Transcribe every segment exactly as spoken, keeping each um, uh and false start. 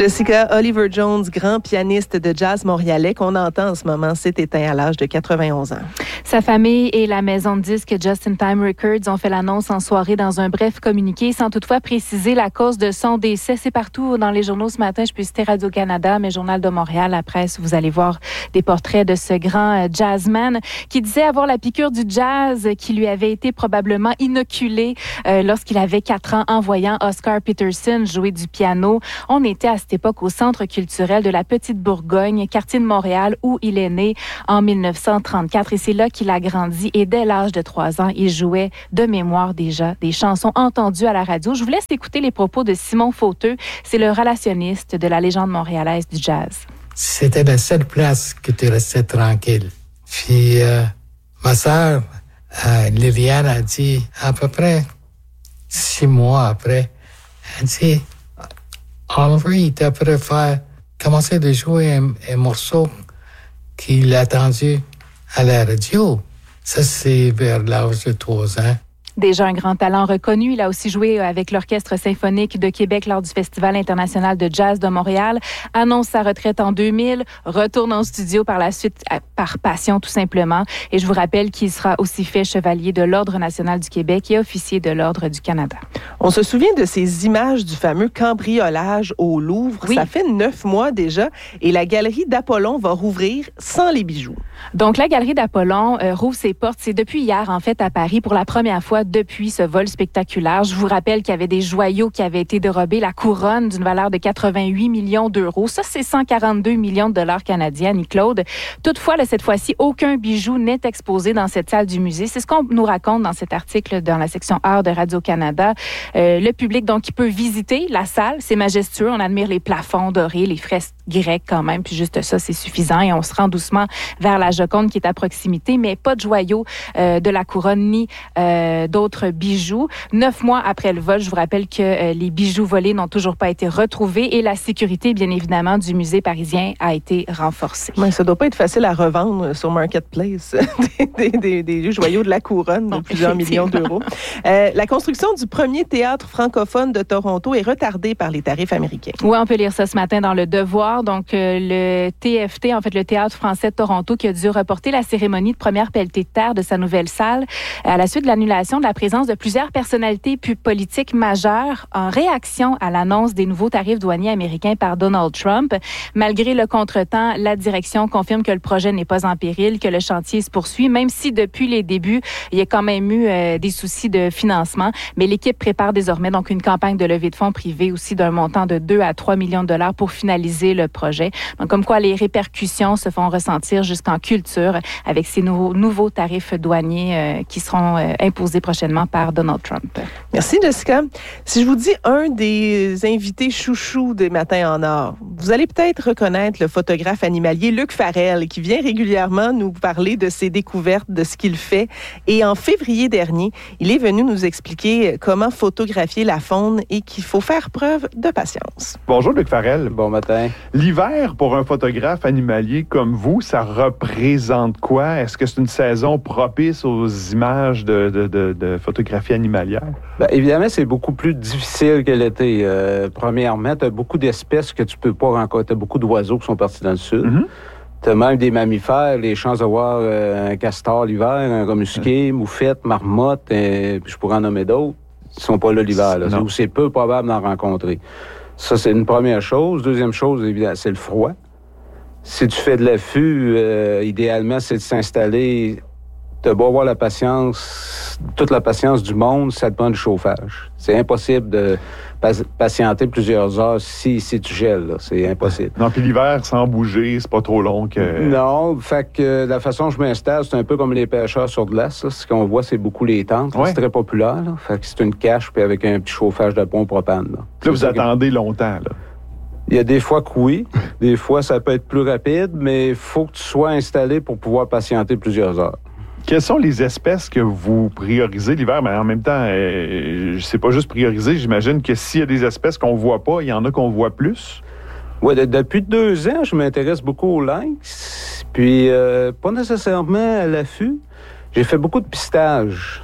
Jessica, Oliver Jones, grand pianiste de jazz montréalais qu'on entend en ce moment, s'est éteint à l'âge de quatre-vingt-onze ans. Sa famille et la maison de disques Just in Time Records ont fait l'annonce en soirée dans un bref communiqué, sans toutefois préciser la cause de son décès. C'est partout dans les journaux ce matin. Je peux citer Radio-Canada, mais Journal de Montréal, la presse, vous allez voir des portraits de ce grand jazzman qui disait avoir la piqûre du jazz qui lui avait été probablement inoculée euh, lorsqu'il avait quatre ans en voyant Oscar Peterson jouer du piano. On était à cette époque au Centre culturel de la Petite Bourgogne, quartier de Montréal, où il est né en mille neuf cent trente-quatre. Et c'est là qu'il a grandi. Et dès l'âge de trois ans, il jouait de mémoire déjà des chansons entendues à la radio. Je vous laisse écouter les propos de Simon Fauteux. C'est le relationniste de la légende montréalaise du jazz. C'était la seule place que tu restais tranquille. Puis euh, ma sœur, euh, Liliane, a dit à peu près six mois après, elle dit Oliver, il devrait faire commencer de jouer un, un morceau qu'il a entendu à la radio. Ça, c'est vers l'âge de trois ans. Déjà un grand talent reconnu, il a aussi joué avec l'Orchestre symphonique de Québec lors du Festival international de jazz de Montréal, annonce sa retraite en deux mille, retourne en studio par la suite par passion tout simplement. Et je vous rappelle qu'il sera aussi fait chevalier de l'Ordre national du Québec et officier de l'Ordre du Canada. On se souvient de ces images du fameux cambriolage au Louvre. Oui. Ça fait neuf mois déjà et la galerie d'Apollon va rouvrir sans les bijoux. Donc la galerie d'Apollon euh, rouvre ses portes. C'est depuis hier en fait à Paris pour la première fois depuis ce vol spectaculaire. Je vous rappelle qu'il y avait des joyaux qui avaient été dérobés, la couronne d'une valeur de quatre-vingt-huit millions d'euros. Ça, c'est cent quarante-deux millions de dollars canadiens, Annie-Claude. Toutefois, là, cette fois-ci, aucun bijou n'est exposé dans cette salle du musée. C'est ce qu'on nous raconte dans cet article dans la section art de Radio-Canada. Euh, le public, donc, qui peut visiter la salle, c'est majestueux. On admire les plafonds dorés, les fresques grecques quand même, puis juste ça, c'est suffisant. Et on se rend doucement vers la Joconde qui est à proximité, mais pas de joyaux euh, de la couronne ni euh, d'autres bijoux. Neuf mois après le vol, je vous rappelle que euh, les bijoux volés n'ont toujours pas été retrouvés et la sécurité, bien évidemment, du musée parisien a été renforcée. Mais ça doit pas être facile à revendre sur Marketplace, des, des, des, des joyaux de la couronne de plusieurs millions d'euros. Euh, la construction du premier théâtre francophone de Toronto est retardée par les tarifs américains. Oui, on peut lire ça ce matin dans Le Devoir. Donc, euh, le T F T, en fait, le Théâtre français de Toronto, qui a dû reporter la cérémonie de première pelletée de terre de sa nouvelle salle à la suite de l'annulation de la présence de plusieurs personnalités politiques majeures en réaction à l'annonce des nouveaux tarifs douaniers américains par Donald Trump. Malgré le contretemps, la direction confirme que le projet n'est pas en péril, que le chantier se poursuit, même si depuis les débuts, il y a quand même eu euh, des soucis de financement. Mais l'équipe prépare désormais donc une campagne de levée de fonds privée aussi d'un montant de deux à trois millions de dollars pour finaliser le projet. Donc, comme quoi les répercussions se font ressentir jusqu'en culture avec ces nouveaux, nouveaux tarifs douaniers euh, qui seront euh, imposés prochainement par Donald Trump. Merci, Jessica. Si je vous dis un des invités chouchous des Matins en Or, vous allez peut-être reconnaître le photographe animalier Luc Farrell qui vient régulièrement nous parler de ses découvertes, de ce qu'il fait. Et en février dernier, il est venu nous expliquer comment photographier la faune et qu'il faut faire preuve de patience. Bonjour, Luc Farrell. Bon matin. L'hiver, pour un photographe animalier comme vous, ça représente quoi? Est-ce que c'est une saison propice aux images de, de, de, de photographie animalière? Bien, évidemment, c'est beaucoup plus difficile que l'été. Euh, premièrement, tu as beaucoup d'espèces que tu peux pas rencontrer. Tu as beaucoup d'oiseaux qui sont partis dans le sud. Mm-hmm. Tu as même des mammifères, les chances de voir euh, un castor l'hiver, un rat musqué, mm-hmm. moufette, marmotte, et, puis je pourrais en nommer d'autres, ils sont pas là l'hiver. Là. C'est, c'est peu probable d'en rencontrer. Ça, c'est une première chose. Deuxième chose, évidemment, c'est le froid. Si tu fais de l'affût, euh, idéalement, c'est de s'installer. T'as beau avoir la patience, toute la patience du monde, ça te prend du chauffage. C'est impossible de patienter plusieurs heures si, si tu gèles, là. C'est impossible. Non, puis l'hiver, sans bouger, c'est pas trop long que... Non, fait que la façon dont je m'installe, c'est un peu comme les pêcheurs sur glace, là. Ce qu'on voit, c'est beaucoup les tentes. Ouais. C'est très populaire, là. Fait que c'est une cache, puis avec un petit chauffage de pompe propane, là. Là, vous attendez que... longtemps, là. Il y a des fois que oui, des fois ça peut être plus rapide, mais il faut que tu sois installé pour pouvoir patienter plusieurs heures. Quelles sont les espèces que vous priorisez l'hiver? Mais en même temps, euh, c'est pas juste prioriser. J'imagine que s'il y a des espèces qu'on voit pas, il y en a qu'on voit plus. Oui, de, depuis deux ans, je m'intéresse beaucoup aux lynx. Puis, euh, pas nécessairement à l'affût. J'ai fait beaucoup de pistage.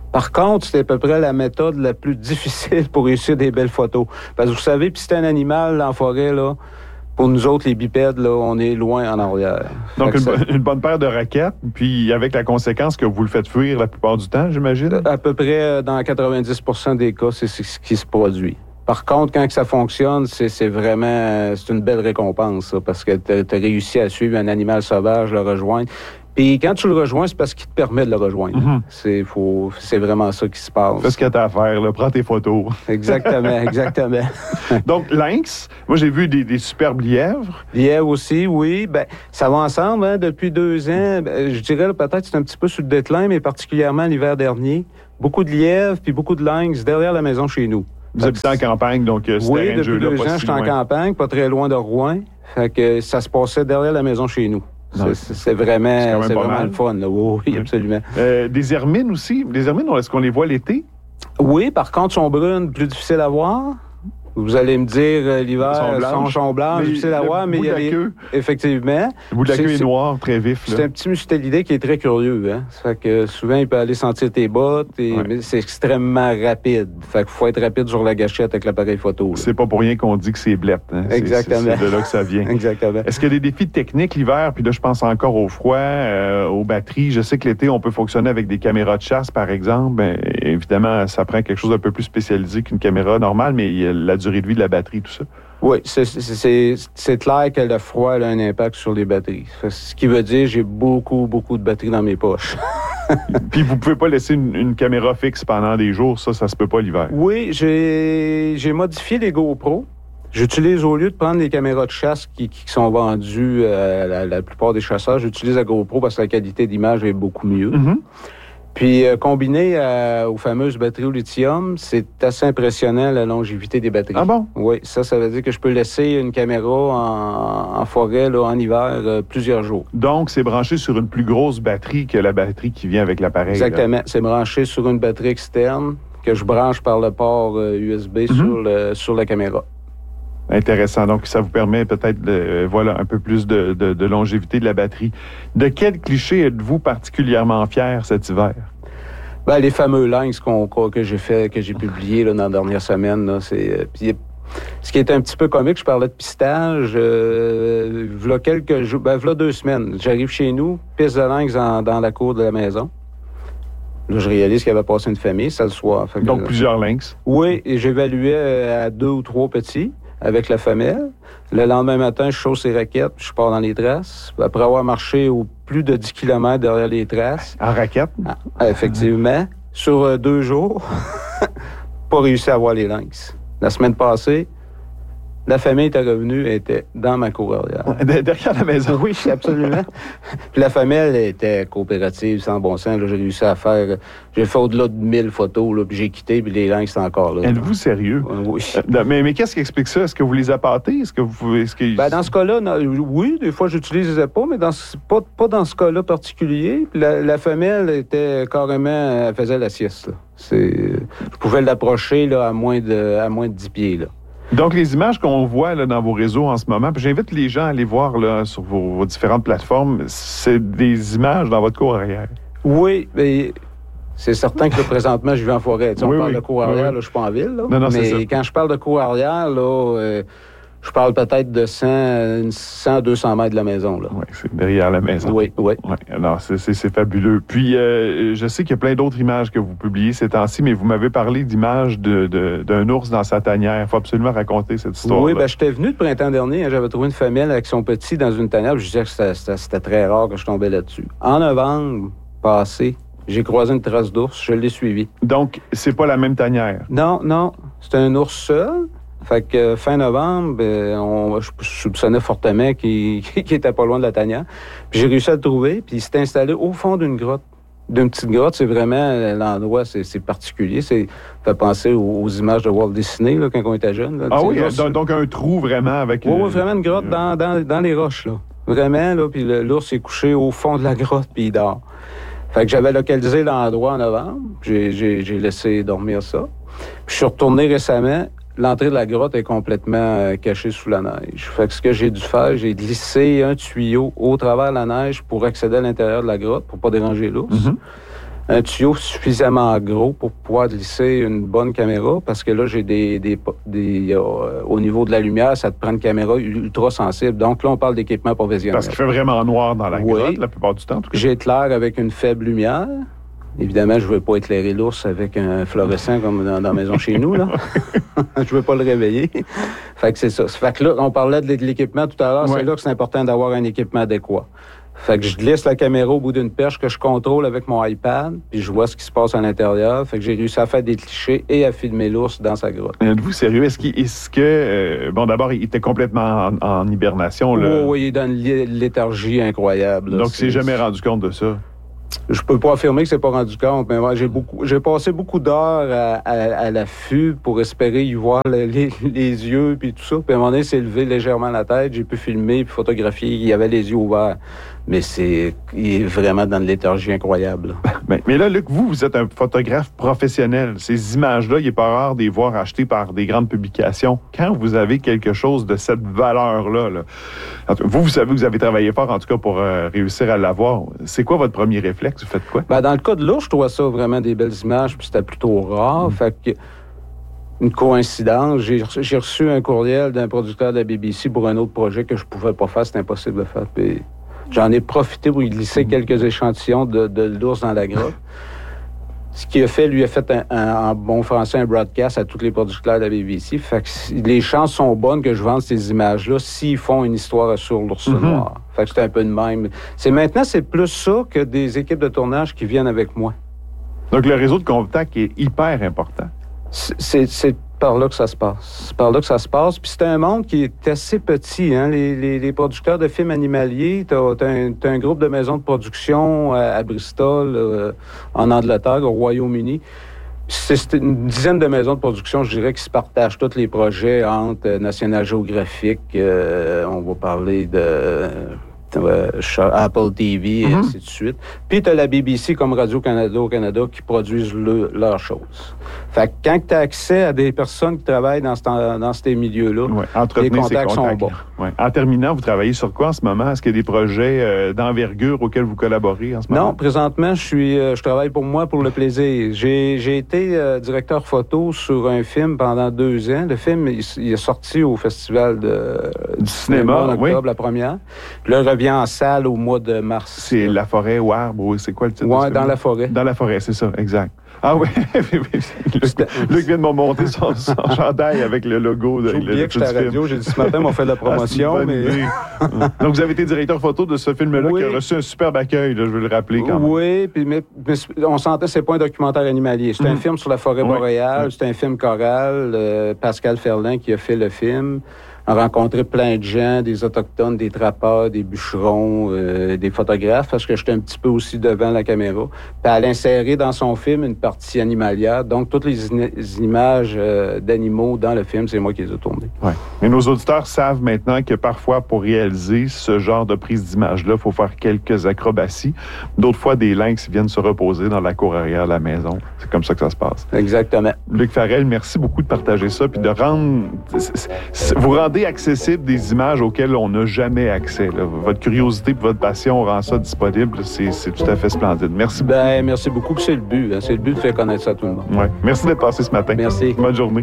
Par contre, c'est à peu près la méthode la plus difficile pour réussir des belles photos. Parce que vous savez, puis c'est un animal en forêt, là, pour nous autres, les bipèdes, là, on est loin en arrière. Donc, une, ça... une bonne paire de raquettes, puis avec la conséquence que vous le faites fuir la plupart du temps, j'imagine? À peu près, dans quatre-vingt-dix pour cent des cas, c'est ce qui se produit. Par contre, quand ça fonctionne, c'est, c'est vraiment c'est une belle récompense, ça, parce que tu as réussi à suivre un animal sauvage, le rejoindre. Puis quand tu le rejoins, c'est parce qu'il te permet de le rejoindre. Mm-hmm. C'est, faut, c'est vraiment ça qui se passe. Fais ce que tu as à faire, là. Prends tes photos. Exactement, exactement. Donc, lynx, moi j'ai vu des, des superbes lièvres. Lièvres aussi, oui. Ben, ça va ensemble, hein, depuis deux ans. Ben, je dirais là, peut-être que c'est un petit peu sur le déclin, mais particulièrement l'hiver dernier. Beaucoup de lièvres, puis beaucoup de lynx derrière la maison chez nous. Vous habitez en campagne, donc euh, c'est oui, terrain de jeu là, pas si loin. Oui, depuis deux ans, je suis en campagne, pas très loin de Rouen. Fait que ça se passait derrière la maison chez nous. C'est, c'est vraiment, c'est c'est vraiment le fun. Là. Oui, oui, absolument. Euh, des hermines aussi. Les hermines, est-ce qu'on les voit l'été? Oui, par contre, sont brunes, plus difficiles à voir. Vous allez me dire, euh, l'hiver, sont, sont blanches, difficiles à voir, mais il y a les... Queue. Effectivement. Le bout de la queue est noir, très vif. C'est là. Un petit mustélidé qui est très curieux. Hein? Ça fait que souvent, il peut aller sentir tes bottes, et... ouais. mais c'est extrêmement rapide. Fait qu'il faut être rapide sur la gâchette avec l'appareil photo. Là. C'est pas pour rien qu'on dit que c'est blette. Hein? Exactement. C'est, c'est, c'est de là que ça vient. Exactement. Est-ce qu'il y a des défis techniques l'hiver? Puis là, je pense encore au froid, euh, aux batteries. Je sais que l'été, on peut fonctionner avec des caméras de chasse, par exemple. Ben, évidemment, ça prend quelque chose d'un peu plus spécialisé qu'une caméra normale, mais il y a la durée de vie de la batterie, tout ça. Oui, c'est, c'est, c'est clair que le froid a un impact sur les batteries. Ce qui veut dire que j'ai beaucoup, beaucoup de batteries dans mes poches. Puis vous pouvez pas laisser une, une caméra fixe pendant des jours, ça, ça se peut pas l'hiver. Oui, j'ai, j'ai modifié les GoPro. J'utilise, au lieu de prendre les caméras de chasse qui, qui sont vendues à la, la plupart des chasseurs, j'utilise la GoPro parce que la qualité d'image est beaucoup mieux. Mm-hmm. Puis, euh, combiné à, aux fameuses batteries au lithium, c'est assez impressionnant la longévité des batteries. Ah bon? Oui, ça, ça veut dire que je peux laisser une caméra en, en forêt, là, en hiver, euh, plusieurs jours. Donc, c'est branché sur une plus grosse batterie que la batterie qui vient avec l'appareil. Exactement. Là. C'est branché sur une batterie externe que je branche par le port euh, U S B mm-hmm. sur, le, sur la caméra. Intéressant. Donc, ça vous permet peut-être de, euh, voilà, un peu plus de, de, de longévité de la batterie. De quel cliché êtes-vous particulièrement fier cet hiver? Ben, les fameux lynx qu'on, que j'ai fait, que j'ai publié là, dans la dernière semaine. Là, c'est, euh, pis, ce qui est un petit peu comique, je parlais de pistage. Euh, v'là quelques jours, ben, v'là deux semaines. J'arrive chez nous, piste de lynx en, dans la cour de la maison. Là, je réalise qu'il y avait passé une famille, ça le soir. Fait que, donc, plusieurs lynx? Oui, et j'évaluais à deux ou trois petits avec la femelle. Le lendemain matin, je chausse les raquettes, je pars dans les traces. Après avoir marché au plus de dix kilomètres derrière les traces. En raquette? Ah, effectivement. Sur euh, deux jours, pas réussi à voir les lynx. La semaine passée, la famille était revenue, elle était dans ma cour arrière. Derrière la maison? Oui, absolument. Puis la femelle était coopérative, sans bon sens. Là, j'ai réussi à faire... J'ai fait au-delà de mille photos, là, puis j'ai quitté, puis les lynx sont encore là. Êtes-vous sérieux? Euh, oui. Euh, mais, mais qu'est-ce qui explique ça? Est-ce que vous les appâtez? Est-ce que vous... Est-ce que... Ben, dans ce cas-là, non, oui, des fois, j'utilise les épaules, mais dans, pas, pas dans ce cas-là particulier. Puis la, la femelle était carrément... Elle faisait la sieste, là. C'est, je pouvais l'approcher là, à, moins de, à moins de dix pieds, là. Donc, les images qu'on voit là, dans vos réseaux en ce moment, puis j'invite les gens à aller voir là, sur vos, vos différentes plateformes, c'est des images dans votre cour arrière. Oui, mais c'est certain que là, présentement, je vis en forêt. Tu sais, on oui, parle oui. de cour arrière, oui. là, je ne suis pas en ville. Là. Non, non, mais c'est ça. Quand je parle de cour arrière, là, euh, je parle peut-être de cent à deux cents mètres de la maison. Là. Oui, c'est derrière la maison. Oui, oui. Ouais, alors, c'est, c'est, c'est fabuleux. Puis, euh, je sais qu'il y a plein d'autres images que vous publiez ces temps-ci, mais vous m'avez parlé d'images de, de, d'un ours dans sa tanière. Il faut absolument raconter cette histoire. Oui, bien, j'étais venu le printemps dernier. Hein, j'avais trouvé une femelle avec son petit dans une tanière. Je disais que c'était, c'était, c'était très rare que je tombais là-dessus. En novembre passé, j'ai croisé une trace d'ours. Je l'ai suivi. Donc, c'est pas la même tanière? Non, non. C'était un ours seul. Fait que fin novembre, ben, on, je soupçonnais fortement qu'il, qu'il était pas loin de la tanière. Puis j'ai réussi à le trouver, puis il s'est installé au fond d'une grotte. D'une petite grotte, c'est vraiment l'endroit, c'est, c'est particulier. C'est fait penser aux, aux images de Walt Disney là, quand on était jeune. Là, ah oui, donc, donc un trou vraiment avec... Oui, oui, vraiment une grotte euh... dans, dans, dans les roches, là. Vraiment, là, puis l'ours est couché au fond de la grotte, puis il dort. Fait que j'avais localisé l'endroit en novembre, j'ai, j'ai, j'ai laissé dormir ça. Puis je suis retourné récemment. L'entrée de la grotte est complètement euh, cachée sous la neige. Fait que ce que j'ai dû faire, j'ai glissé un tuyau au travers de la neige pour accéder à l'intérieur de la grotte, pour pas déranger l'ours. Mm-hmm. un tuyau suffisamment gros pour pouvoir glisser une bonne caméra, parce que là, j'ai des... des, des euh, au niveau de la lumière, ça te prend une caméra ultra sensible. Donc là, on parle d'équipement professionnel. Parce qu'il fait vraiment noir dans la grotte, oui. la plupart du temps. En tout cas. J'éclaire avec une faible lumière. Évidemment, je ne veux pas éclairer l'ours avec un fluorescent comme dans, dans la maison chez nous, là. Je ne veux pas le réveiller. Fait que c'est ça. Fait que là, on parlait de l'équipement tout à l'heure. Ouais. C'est là que c'est important d'avoir un équipement adéquat. Fait que je glisse la caméra au bout d'une perche que je contrôle avec mon iPad, puis je vois ce qui se passe à l'intérieur. Fait que j'ai réussi à faire des clichés et à filmer l'ours dans sa grotte. Êtes-vous sérieux? Est-ce, qu'il, est-ce que... Euh, bon, d'abord, il était complètement en, en hibernation, là. Oh, oui, il est dans une léthargie incroyable. Là. Donc, il ne s'est jamais rendu compte de ça? Je peux pas affirmer que c'est pas rendu compte, mais moi, j'ai beaucoup, j'ai passé beaucoup d'heures à, à, à l'affût pour espérer y voir le, les, les yeux puis tout ça. Puis à un moment donné, c'est levé légèrement la tête, j'ai pu filmer puis photographier, il y avait les yeux ouverts. Mais c'est, il est vraiment dans une léthargie incroyable. Mais, mais là, Luc, vous, vous êtes un photographe professionnel. Ces images-là, il n'est pas rare de les voir achetées par des grandes publications. Quand vous avez quelque chose de cette valeur-là, là, vous, vous savez, vous avez travaillé fort, en tout cas, pour euh, réussir à l'avoir. C'est quoi votre premier réflexe? Vous faites quoi? Ben, dans le cas de l'ours, je trouvais ça vraiment des belles images, puis c'était plutôt rare. Mmh. Fait que, une coïncidence, j'ai, j'ai reçu un courriel d'un producteur de la B B C pour un autre projet que je pouvais pas faire, c'était impossible de faire. Puis j'en ai profité pour y glisser mmh. quelques échantillons de, de l'ours dans la grotte. Ce qu'il a fait, lui a fait un, un, en bon français un broadcast à tous les producteurs de la B B C. Fait que les chances sont bonnes que je vende ces images-là s'ils font une histoire sur l'ours mm-hmm. noir. Fait que c'est un peu de même. C'est maintenant, c'est plus ça que des équipes de tournage qui viennent avec moi. Donc le réseau de contacts est hyper important. C'est, c'est, c'est par là que ça se passe. C'est par là que ça se passe. Puis c'est un monde qui est assez petit. Hein? Les, les, les producteurs de films animaliers, t'as, t'as, un, t'as un groupe de maisons de production à, à Bristol, euh, en Angleterre, au Royaume-Uni. C'est, c'est une dizaine de maisons de production, je dirais, qui se partagent tous les projets entre euh, National Geographic, euh, on va parler de... Euh, Apple T V, et mm-hmm. ainsi de suite. Puis tu as la B B C comme Radio-Canada au Canada qui produisent le, leurs choses. Fait que quand tu as accès à des personnes qui travaillent dans, ce, dans ces milieux-là, ouais, les contacts sont bons. Ouais. En terminant, vous travaillez sur quoi en ce moment? Est-ce qu'il y a des projets euh, d'envergure auxquels vous collaborez en ce moment? Non, présentement, je suis, euh, je travaille pour moi pour le plaisir. J'ai, j'ai été euh, directeur photo sur un film pendant deux ans. Le film, il, il est sorti au Festival de, du cinéma, cinéma en octobre, oui. la première. Puis là, vient en salle au mois de mars. C'est La forêt ou arbre, c'est quoi le titre? Oui, dans la forêt. Dans la forêt, c'est ça, exact. Ah oui, Luc, Luc vient de me monter son, son chandail avec le logo. De, j'ai oublié que j'étais à la radio, j'ai dit ce matin, on fait de la promotion. Ah, mais... Donc vous avez été directeur photo de ce film-là oui. qui a reçu un superbe accueil, là, je veux le rappeler quand même. Oui, puis mais, mais on sentait que c'est pas un documentaire animalier. C'est mmh. un film sur la forêt oui. boréale, oui. c'est un film choral. Euh, Pascal Ferland qui a fait le film. On a rencontré plein de gens, des Autochtones, des trappeurs, des bûcherons, euh, des photographes, parce que j'étais un petit peu aussi devant la caméra. Puis elle a inséré dans son film une partie animalière. Donc, toutes les, in- les images euh, d'animaux dans le film, c'est moi qui les ai tournées. Oui. Mais nos auditeurs savent maintenant que parfois, pour réaliser ce genre de prise d'image-là, il faut faire quelques acrobaties. D'autres fois, des lynx viennent se reposer dans la cour arrière de la maison. C'est comme ça que ça se passe. Exactement. Luc Farrell, merci beaucoup de partager ça, puis de rendre... Vous rendez accessible des images auxquelles on n'a jamais accès. Là. Votre curiosité et votre passion rend ça disponible. C'est, c'est tout à fait splendide. Merci beaucoup. Ben, merci beaucoup. C'est le but. Hein. C'est le but de faire connaître ça à tout le monde. Ouais. Merci d'être passé ce matin. Merci. Bonne journée.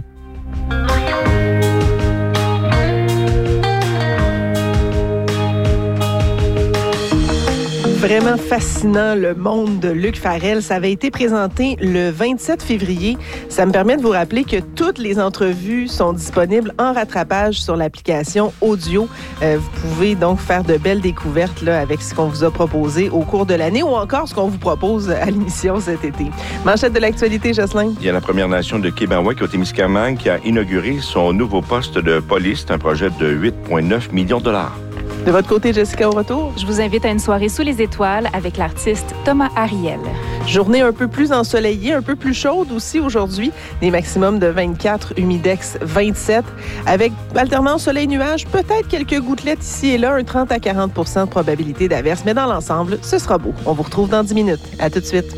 Vraiment fascinant, le monde de Luc Farrell. Ça avait été présenté le vingt-sept février. Ça me permet de vous rappeler que toutes les entrevues sont disponibles en rattrapage sur l'application audio. Euh, vous pouvez donc faire de belles découvertes là, avec ce qu'on vous a proposé au cours de l'année ou encore ce qu'on vous propose à l'émission cet été. Manchette de l'actualité, Jocelyn. Il y a la Première Nation de Québec au Témiscamingue qui a inauguré son nouveau poste de police. C'est un projet de huit virgule neuf millions de dollars. De votre côté, Jessica, au retour? Je vous invite à une soirée sous les étoiles avec l'artiste Thomas Ariel. Journée un peu plus ensoleillée, un peu plus chaude aussi aujourd'hui. Des maximums de vingt-quatre, humidex vingt-sept. Avec alternance soleil-nuage, peut-être quelques gouttelettes ici et là, un trente à quarante pour cent de probabilité d'averse. Mais dans l'ensemble, ce sera beau. On vous retrouve dans dix minutes. À tout de suite.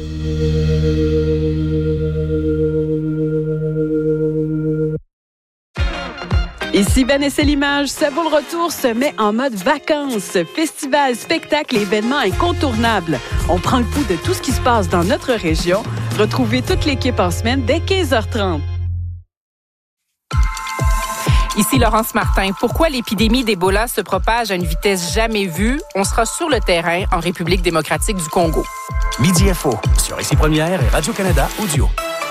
Ici Vanessa Limage, Ça vaut le retour se met en mode vacances. Festival, spectacle et événements incontournables. On prend le pouls de tout ce qui se passe dans notre région. Retrouvez toute l'équipe en semaine dès quinze heures trente. Ici Laurence Martin. Pourquoi l'épidémie d'Ebola se propage à une vitesse jamais vue? On sera sur le terrain en République démocratique du Congo. Midi Info sur Ici Première et Radio-Canada Audio.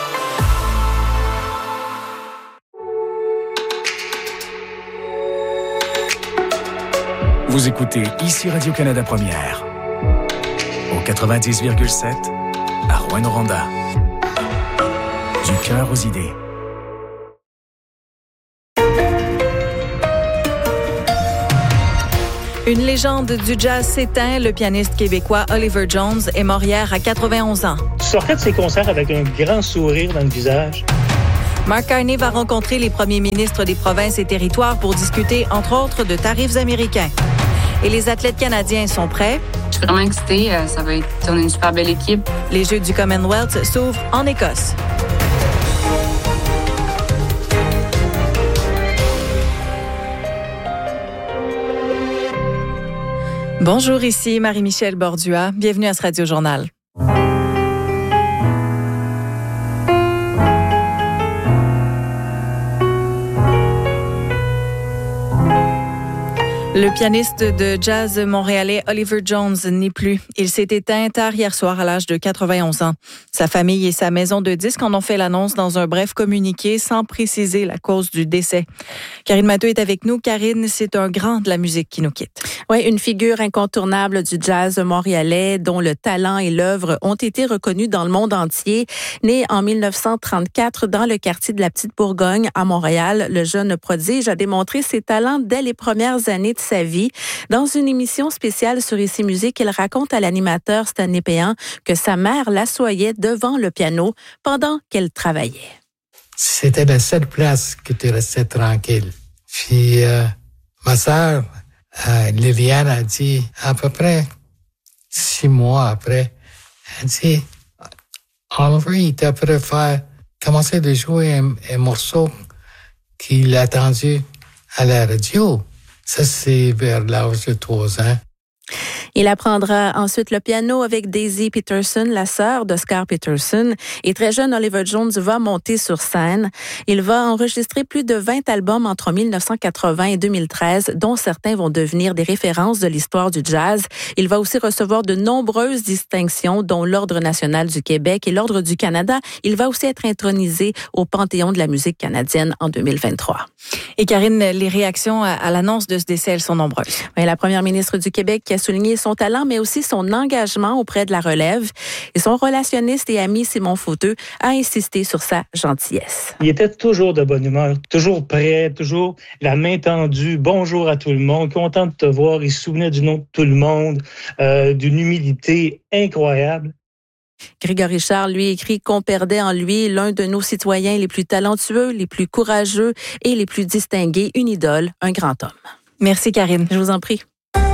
Vous écoutez Ici Radio-Canada Première au quatre-vingt-dix virgule sept à Rouyn-Noranda. Du cœur aux idées. Une légende du jazz s'éteint. Le pianiste québécois Oliver Jones est mort hier à quatre-vingt-onze ans. Il sortait de ses concerts avec un grand sourire dans le visage. Mark Carney va rencontrer les premiers ministres des provinces et territoires pour discuter, entre autres, de tarifs américains. Et les athlètes canadiens sont prêts. Je suis vraiment excitée. Ça va être une super belle équipe. Les Jeux du Commonwealth s'ouvrent en Écosse. Bonjour, ici Marie-Michel Bordua. Bienvenue à ce Radio-Journal. Le pianiste de jazz montréalais Oliver Jones n'est plus. Il s'est éteint tard hier soir à l'âge de quatre-vingt-onze ans. Sa famille et sa maison de disques en ont fait l'annonce dans un bref communiqué sans préciser la cause du décès. Karine Mathieu est avec nous. Karine, c'est un grand de la musique qui nous quitte. Oui, une figure incontournable du jazz montréalais dont le talent et l'œuvre ont été reconnus dans le monde entier. Né en mille neuf cent trente-quatre dans le quartier de la Petite-Bourgogne à Montréal, le jeune prodige a démontré ses talents dès les premières années de sa vie. Dans une émission spéciale sur Ici Musique, il raconte à l'animateur Stanley Péan que sa mère l'assoyait devant le piano pendant qu'elle travaillait. C'était la seule place que tu restais tranquille. Puis euh, ma sœur, euh, Liliane, a dit à peu près six mois après, elle dit Oliver, il t'a préféré commencer de jouer un, un morceau qu'il a entendu à la radio. Ça, c'est vers l'âge de trois ans. Il apprendra ensuite le piano avec Daisy Peterson, la sœur d'Oscar Peterson. Et très jeune, Oliver Jones va monter sur scène. Il va enregistrer plus de vingt albums entre mille neuf cent quatre-vingts et deux mille treize, dont certains vont devenir des références de l'histoire du jazz. Il va aussi recevoir de nombreuses distinctions, dont l'Ordre national du Québec et l'Ordre du Canada. Il va aussi être intronisé au Panthéon de la musique canadienne en deux mille vingt-trois. Et Karine, les réactions à l'annonce de ce décès, elles sont nombreuses. Oui, la première ministre du Québec qui a souligné son talent, mais aussi son engagement auprès de la relève. Et son relationniste et ami Simon Fauteux a insisté sur sa gentillesse. Il était toujours de bonne humeur, toujours prêt, toujours la main tendue. Bonjour à tout le monde, content de te voir. Il se souvenait du nom de tout le monde, euh, d'une humilité incroyable. Grégory Charles, lui, écrit qu'on perdait en lui l'un de nos citoyens les plus talentueux, les plus courageux et les plus distingués, une idole, un grand homme. Merci, Karine. Je vous en prie.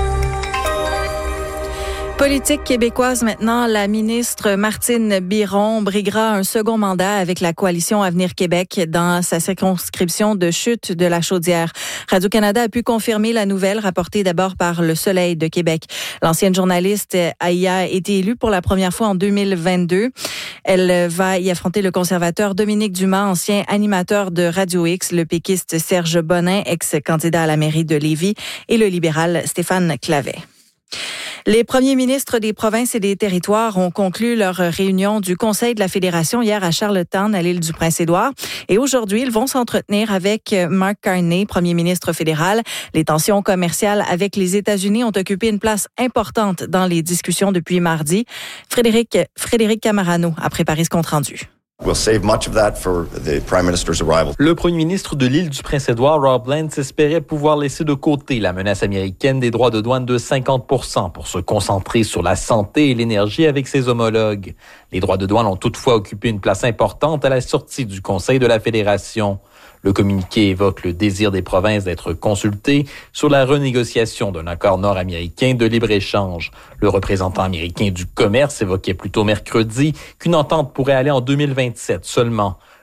Politique québécoise maintenant, la ministre Martine Biron briguera un second mandat avec la coalition Avenir Québec dans sa circonscription de Chute de la Chaudière. Radio-Canada a pu confirmer la nouvelle rapportée d'abord par Le Soleil de Québec. L'ancienne journaliste a été élue pour la première fois en deux mille vingt-deux. Elle va y affronter le conservateur Dominique Dumas, ancien animateur de Radio X, le péquiste Serge Bonin, ex-candidat à la mairie de Lévis, et le libéral Stéphane Clavet. Les premiers ministres des provinces et des territoires ont conclu leur réunion du Conseil de la Fédération hier à Charlottetown, à l'île du Prince-Édouard. Et aujourd'hui, ils vont s'entretenir avec Mark Carney, premier ministre fédéral. Les tensions commerciales avec les États-Unis ont occupé une place importante dans les discussions depuis mardi. Frédéric, Frédéric Camarano a préparé ce compte-rendu. We'll save much of that for the Prime Minister's arrival. Le premier ministre de l'île du Prince-Édouard, Rob Lance, espérait pouvoir laisser de côté la menace américaine des droits de douane de cinquante pour cent pour se concentrer sur la santé et l'énergie avec ses homologues. Les droits de douane ont toutefois occupé une place importante à la sortie du Conseil de la Fédération. Le communiqué évoque le désir des provinces d'être consultées sur la renégociation d'un accord nord-américain de libre-échange. Le représentant américain du commerce évoquait plutôt mercredi qu'une entente pourrait aller en deux mille vingt-sept seulement.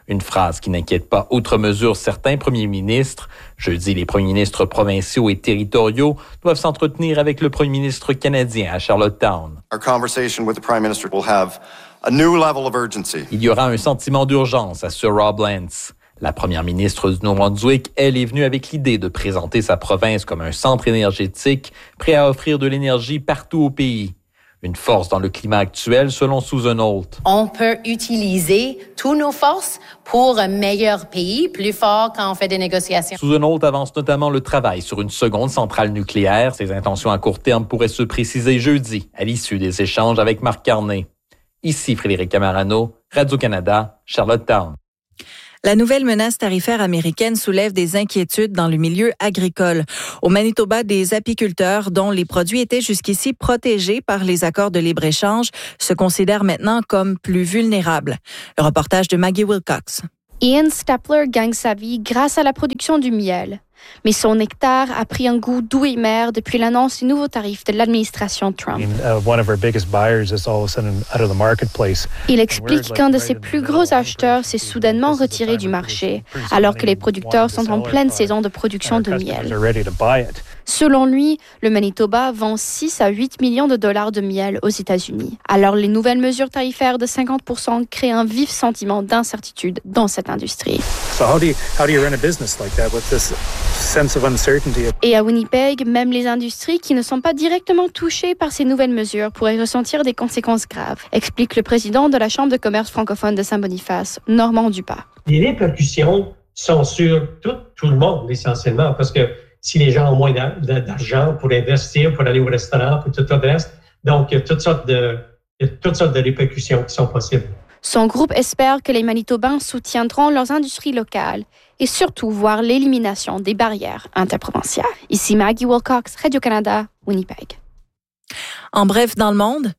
Une phrase qui n'inquiète pas outre mesure certains premiers ministres. Jeudi, les premiers ministres provinciaux et territoriaux doivent s'entretenir avec le premier ministre canadien à Charlottetown. Our conversation with the Prime Minister will have a new level of urgency. Il y aura un sentiment d'urgence, assure Rob Lance. La première ministre du Nouveau-Brunswick, elle, est venue avec l'idée de présenter sa province comme un centre énergétique prêt à offrir de l'énergie partout au pays. Une force dans le climat actuel, selon Susan Holt. On peut utiliser toutes nos forces pour un meilleur pays, plus fort quand on fait des négociations. Susan Holt avance notamment le travail sur une seconde centrale nucléaire. Ses intentions à court terme pourraient se préciser jeudi, à l'issue des échanges avec Marc Carney. Ici Frédéric Camarano, Radio-Canada, Charlottetown. La nouvelle menace tarifaire américaine soulève des inquiétudes dans le milieu agricole. Au Manitoba, des apiculteurs dont les produits étaient jusqu'ici protégés par les accords de libre-échange se considèrent maintenant comme plus vulnérables. Le reportage de Maggie Wilcox. Ian Stapler gagne sa vie grâce à la production du miel. Mais son nectar a pris un goût doux et mer depuis l'annonce du nouveau tarif de l'administration Trump. Il explique qu'un de ses plus gros acheteurs s'est soudainement retiré du marché, alors que les producteurs sont en pleine saison de production de miel. Selon lui, le Manitoba vend six à huit millions de dollars de miel aux États-Unis. Alors les nouvelles mesures tarifaires de cinquante pour cent créent un vif sentiment d'incertitude dans cette industrie. So how do you, how do you run a business like that with this sense of uncertainty? Et à Winnipeg, même les industries qui ne sont pas directement touchées par ces nouvelles mesures pourraient ressentir des conséquences graves, explique le président de la Chambre de commerce francophone de Saint-Boniface, Normand Dupas. Les répercussions sont sur tout, tout le monde essentiellement, parce que si les gens ont moins d'argent pour investir, pour aller au restaurant, pour tout le reste. Donc, il y a toutes sortes de, il y a toutes sortes de répercussions qui sont possibles. Son groupe espère que les Manitobains soutiendront leurs industries locales et surtout voir l'élimination des barrières interprovinciales. Ici Maggie Wilcox, Radio-Canada, Winnipeg. En bref, dans le monde,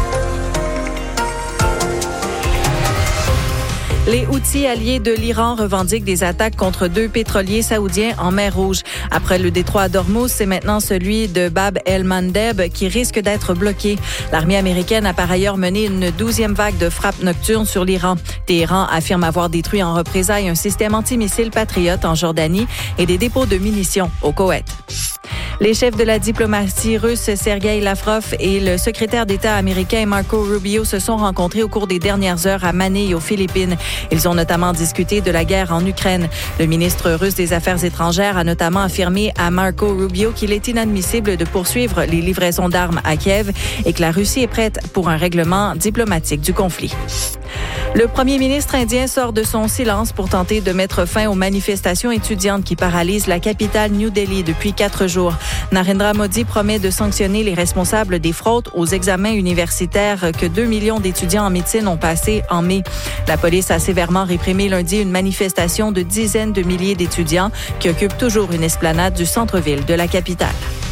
les Houthis alliés de l'Iran revendiquent des attaques contre deux pétroliers saoudiens en mer Rouge. Après le détroit d'Ormuz, c'est maintenant celui de Bab el-Mandeb qui risque d'être bloqué. L'armée américaine a par ailleurs mené une douzième vague de frappes nocturnes sur l'Iran. Téhéran affirme avoir détruit en représailles un système antimissile Patriot en Jordanie et des dépôts de munitions au Koweït. Les chefs de la diplomatie russe, Sergei Lavrov, et le secrétaire d'État américain Marco Rubio se sont rencontrés au cours des dernières heures à Manille, aux Philippines. Ils ont notamment discuté de la guerre en Ukraine. Le ministre russe des Affaires étrangères a notamment affirmé à Marco Rubio qu'il est inadmissible de poursuivre les livraisons d'armes à Kiev et que la Russie est prête pour un règlement diplomatique du conflit. Le premier ministre indien sort de son silence pour tenter de mettre fin aux manifestations étudiantes qui paralysent la capitale New Delhi depuis quatre jours. Narendra Modi promet de sanctionner les responsables des fraudes aux examens universitaires que deux millions d'étudiants en médecine ont passés en mai. La police a sévèrement réprimé lundi une manifestation de dizaines de milliers d'étudiants qui occupent toujours une esplanade du centre-ville de la capitale.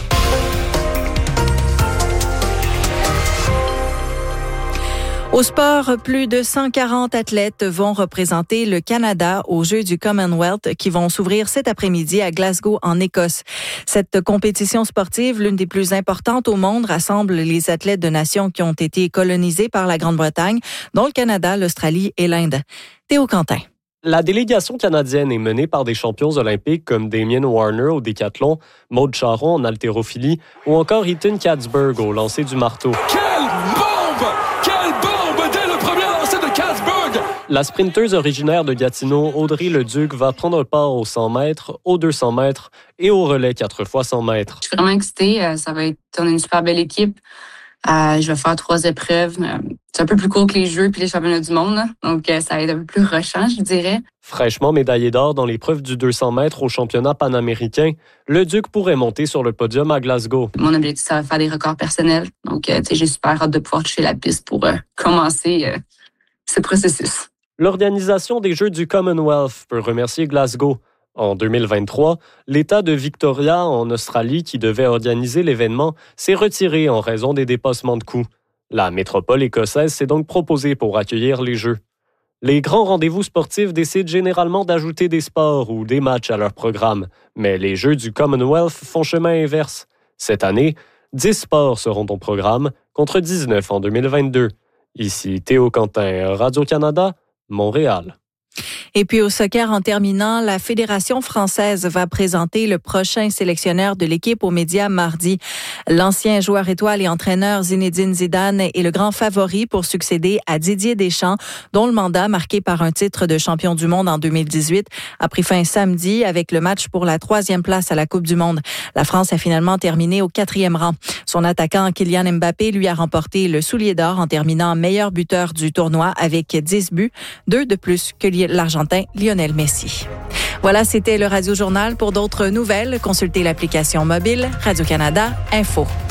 Au sport, plus de cent quarante athlètes vont représenter le Canada aux Jeux du Commonwealth qui vont s'ouvrir cet après-midi à Glasgow, en Écosse. Cette compétition sportive, l'une des plus importantes au monde, rassemble les athlètes de nations qui ont été colonisées par la Grande-Bretagne, dont le Canada, l'Australie et l'Inde. Théo Quentin. La délégation canadienne est menée par des champions olympiques comme Damien Warner au décathlon, Maude Charron en haltérophilie ou encore Ethan Katzberg au lancer du marteau. Quelle bombe! Quelle bombe dès le premier lancer de Katzberg! La sprinteuse originaire de Gatineau, Audrey Leduc, va prendre part aux cent mètres, aux deux cents mètres et au relais quatre fois cent mètres. Je suis vraiment excitée. Ça va être une super belle équipe. Euh, je vais faire trois épreuves. C'est un peu plus court que les Jeux puis les championnats du monde. Là. Donc, ça va être un peu plus rushant, je dirais. Fraîchement médaillé d'or dans l'épreuve du deux cents mètres au championnat panaméricain, Leduc pourrait monter sur le podium à Glasgow. Mon objectif, ça va faire des records personnels. Donc, euh, j'ai super hâte de pouvoir toucher la piste pour euh, commencer euh, ce processus. L'organisation des Jeux du Commonwealth peut remercier Glasgow. En deux mille vingt-trois, l'État de Victoria, en Australie, qui devait organiser l'événement, s'est retiré en raison des dépassements de coûts. La métropole écossaise s'est donc proposée pour accueillir les Jeux. Les grands rendez-vous sportifs décident généralement d'ajouter des sports ou des matchs à leur programme, mais les Jeux du Commonwealth font chemin inverse. Cette année, dix sports seront au programme, contre dix-neuf en deux mille vingt-deux. Ici Théo Quentin, Radio-Canada, Montréal. Et puis au soccer, en terminant, la Fédération française va présenter le prochain sélectionneur de l'équipe aux médias mardi. L'ancien joueur étoile et entraîneur Zinedine Zidane est le grand favori pour succéder à Didier Deschamps, dont le mandat, marqué par un titre de champion du monde en deux mille dix-huit, a pris fin samedi avec le match pour la troisième place à la Coupe du monde. La France a finalement terminé au quatrième rang. Son attaquant Kylian Mbappé lui a remporté le soulier d'or en terminant meilleur buteur du tournoi avec dix buts, deux de plus que l'Argentin Lionel Messi. Voilà, c'était le Radio Journal. Pour d'autres nouvelles, consultez l'application mobile Radio-Canada Info.